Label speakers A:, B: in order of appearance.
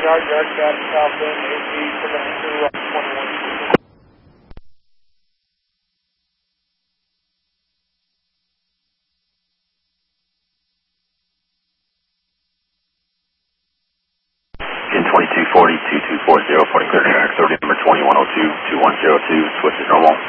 A: yard traffic southbound, AC, coming to 21.
B: In 2240, 2240, reporting clear track 30, number 2102, 2102, switch is normal.